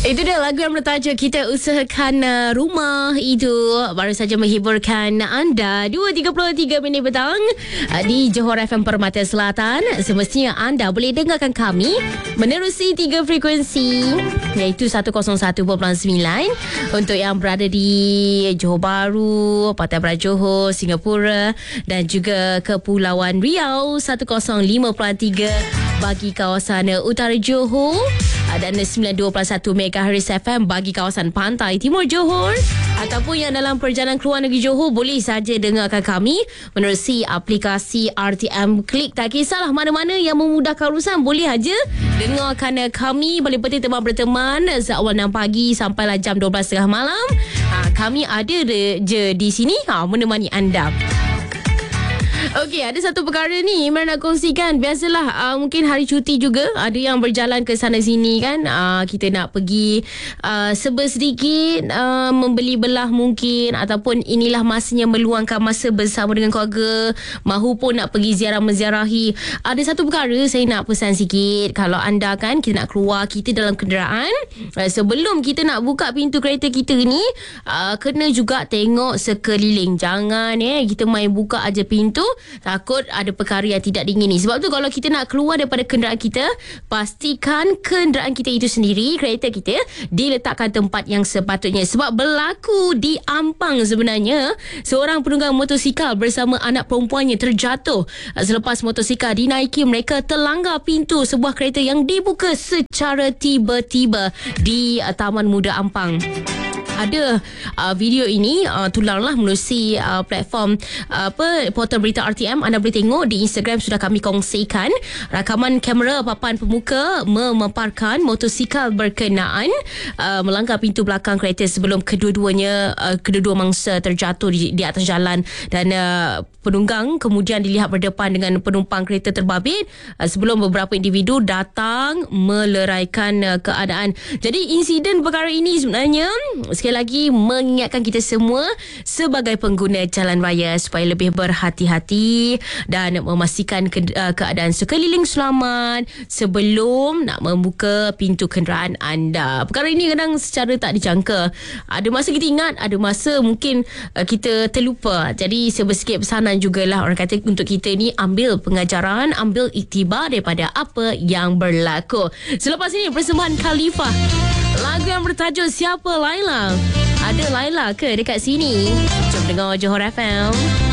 Itu dia lagu yang bertajuk Kita Usahakan Rumah. Itu baru saja menghiburkan anda 2.33 minit petang di Johor FM Permata Selatan. Semestinya anda boleh dengarkan kami menerusi 3 frekuensi, iaitu 101.9 untuk yang berada di Johor Bahru, Pantai Barat Johor, Singapura dan juga Kepulauan Riau, 105.3 bagi kawasan utara Johor dan 92.1 MHz FM bagi kawasan pantai timur Johor. Ataupun yang dalam perjalanan keluar negeri Johor, boleh saja dengarkan kami menerusi aplikasi RTM Klik. Tak kisahlah mana-mana yang memudahkan urusan, boleh aja dengarkan kami. Boleh berteman teman berteman seawal 6 pagi sampailah jam 12.30 malam. Kami ada je di sini menemani anda. Okey, ada satu perkara ni Imran nak kongsikan. Biasalah mungkin hari cuti juga ada yang berjalan ke sana sini kan. Kita nak pergi serba sedikit membeli belah mungkin, ataupun inilah masanya meluangkan masa bersama dengan keluarga, mahupun nak pergi ziarah menziarahi. Ada satu perkara saya nak pesan sikit. Kalau anda kan kita nak keluar, kita dalam kenderaan, sebelum kita nak buka pintu kereta kita ni, kena juga tengok sekeliling. Jangan kita main buka aja pintu, takut ada perkara yang tidak diingini. Sebab tu kalau kita nak keluar daripada kenderaan kita, pastikan kenderaan kita itu sendiri, kereta kita, diletakkan tempat yang sepatutnya. Sebab berlaku di Ampang sebenarnya, seorang penunggang motosikal bersama anak perempuannya terjatuh selepas motosikal dinaiki mereka terlanggar pintu sebuah kereta yang dibuka secara tiba-tiba di Taman Muda Ampang. Ada video ini tulanglah menerusi platform portal berita RTM. Anda boleh tengok di Instagram, sudah kami kongsikan rakaman kamera papan pemuka memaparkan motosikal berkenaan melanggar pintu belakang kereta sebelum kedua mangsa terjatuh di atas jalan. Dan penunggang kemudian dilihat berdepan dengan penumpang kereta terbabit sebelum beberapa individu datang meleraikan keadaan. Jadi insiden perkara ini sebenarnya sekali lagi mengingatkan kita semua sebagai pengguna jalan raya supaya lebih berhati-hati dan memastikan keadaan sekeliling selamat sebelum nak membuka pintu kenderaan anda. Perkara ini kadang secara tak dijangka. Ada masa kita ingat, ada masa mungkin kita terlupa. Jadi sebersikit pesanan jugalah, orang kata, untuk kita ni ambil pengajaran, ambil iktibar daripada apa yang berlaku. Selepas ini persembahan Khalifah, lagu yang bertajuk Siapa Laila. Ada Laila ke dekat sini? Jom dengar Johor FM.